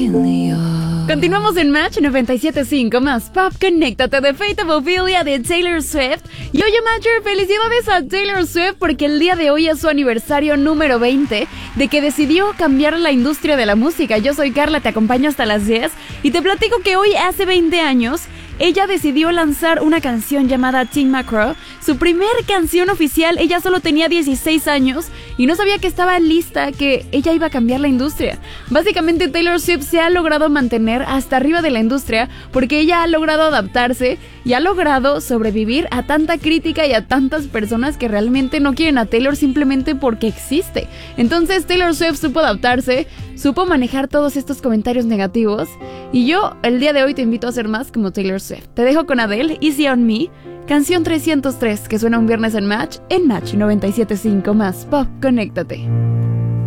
Continuamos en Match 97.5 más Pop. Conéctate de Fate of Ophelia de Taylor Swift. Y oye, Matcher, felicidades a Taylor Swift porque el día de hoy es su aniversario número 20 de que decidió cambiar la industria de la música. Yo soy Carla, te acompaño hasta las 10 y te platico que hoy hace 20 años ella decidió lanzar una canción llamada Teen McGraw, su primer canción oficial. Ella solo tenía 16 años y no sabía que estaba lista, que ella iba a cambiar la industria. Básicamente Taylor Swift se ha logrado mantener hasta arriba de la industria porque ella ha logrado adaptarse y ha logrado sobrevivir a tanta crítica y a tantas personas que realmente no quieren a Taylor simplemente porque existe. Entonces Taylor Swift supo adaptarse, supo manejar todos estos comentarios negativos y yo el día de hoy te invito a ser más como Taylor Swift. Te dejo con Adele, Easy on Me, canción 303 que suena un viernes en Match 97.5 más Pop. Conéctate.